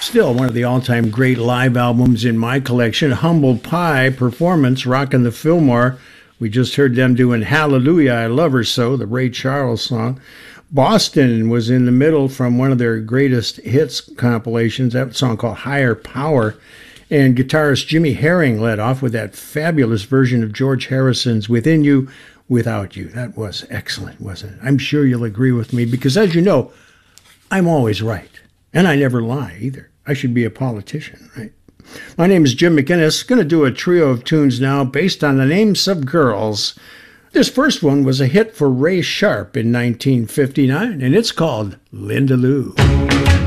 Still one of the all-time great live albums in my collection, Humble Pie performance, rockin' the Fillmore. We just heard them doing Hallelujah, I Love Her So, the Ray Charles song. Boston was in the middle from one of their greatest hits compilations, that song called Higher Power. And guitarist Jimmy Herring led off with that fabulous version of George Harrison's Within You, Without You. That was excellent, wasn't it? I'm sure you'll agree with me because, as you know, I'm always right. And I never lie either. I should be a politician, right? My name is Jim McInnes. Going to do a trio of tunes now based on the names of girls. This first one was a hit for Ray Sharp in 1959, and it's called Linda Lou.